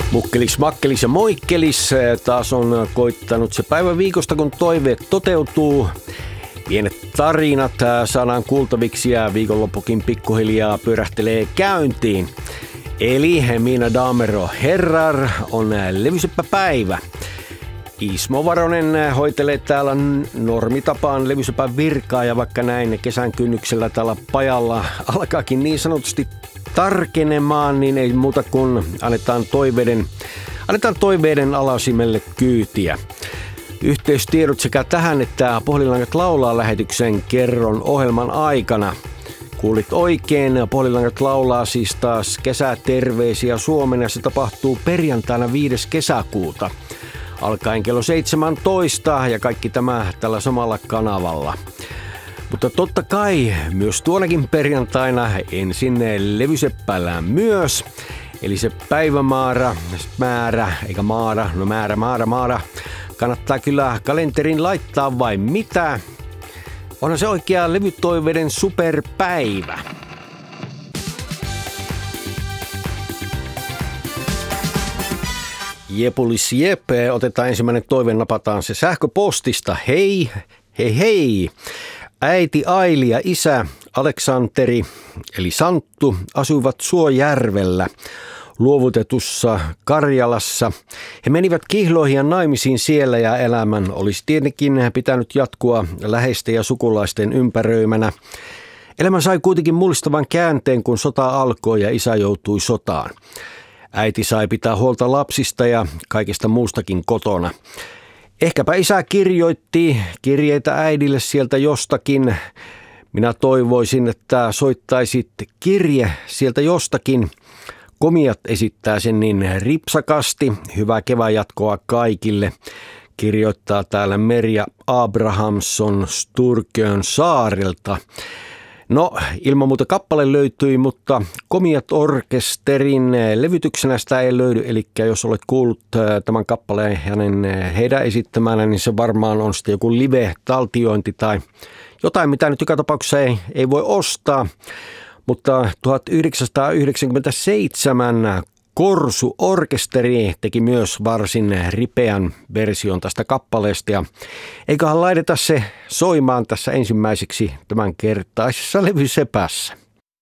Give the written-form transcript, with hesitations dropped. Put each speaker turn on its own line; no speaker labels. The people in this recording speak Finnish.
Mukkelis, makkelis ja moikkelis. Taas on koittanut se päivä viikosta, kun toiveet toteutuu. Pienet tarinat saadaan kuultaviksi ja viikonloppukin pikkuhiljaa pyörähtelee käyntiin. Eli Mina damer och herrar on levyseppäpäivä. Ismo Varonen hoitelee täällä normitapaan levysepän virkaa ja vaikka näin kesän kynnyksellä täällä pajalla alkaakin niin sanotusti tarkenemaan, niin ei muuta kuin annetaan toiveiden alasimelle kyytiä. Yhteystiedot sekä tähän että Pohjolangat laulaa lähetyksen kerron ohjelman aikana. Kuulit oikein, Pohjolangat laulaa siis taas kesäterveisiä Suomen ja se tapahtuu perjantaina 5. kesäkuuta. Alkaen kello 17 ja kaikki tämä tällä samalla kanavalla. Mutta totta kai myös tuonakin perjantaina ensin levyseppäillään myös. Eli se päivämäärä, määrä. Kannattaa kyllä kalenterin laittaa vai mitä? Onhan se oikea levytoiveiden superpäivä. Jepulis jep, otetaan ensimmäinen toive, napataan se sähköpostista. Hei. Äiti Aili ja isä Aleksanteri eli Santtu asuivat Suojärvellä luovutetussa Karjalassa. He menivät kihloihin ja naimisiin siellä ja elämän olisi tietenkin pitänyt jatkua läheisten ja sukulaisten ympäröimänä. Elämä sai kuitenkin mullistavan käänteen, kun sota alkoi ja isä joutui sotaan. Äiti sai pitää huolta lapsista ja kaikesta muustakin kotona. Ehkäpä isä kirjoitti kirjeitä äidille sieltä jostakin. Minä toivoisin, että soittaisit kirje sieltä jostakin. Komiat esittää sen niin ripsakasti. Hyvää keväjatkoa kaikille. Kirjoittaa täällä Merja Abrahamsson Sturkön saarelta. No, ilman muuta kappale löytyi, mutta Komiat orkesterin levytyksenä sitä ei löydy. Eli jos olet kuullut tämän kappaleen heidän esittämänä, niin se varmaan on sitten joku live-taltiointi tai jotain, mitä nyt joka tapauksessa ei voi ostaa. Mutta 1997 Korsu-orkesteri teki myös varsin ripeän version tästä kappaleesta. Ja eiköhän laiteta se soimaan tässä ensimmäiseksi tämän kertaisessa levysepässä.